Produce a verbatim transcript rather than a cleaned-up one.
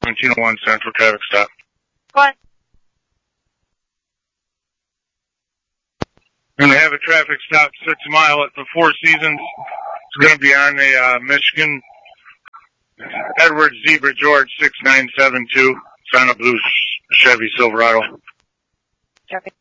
seventeen oh one Central traffic stop. What? We're going to have a traffic stop six mile at the Four Seasons. It's going to be on the uh, Michigan Edwards Zebra George six nine seven two. It's on a blue Chevy Silverado. Okay.